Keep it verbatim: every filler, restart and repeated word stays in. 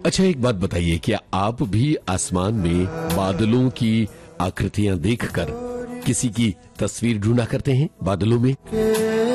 अच्छा, एक बात बताइए, क्या आप भी आसमान में बादलों की आकृतियां देखकर किसी की तस्वीर ढूंढा करते हैं बादलों में?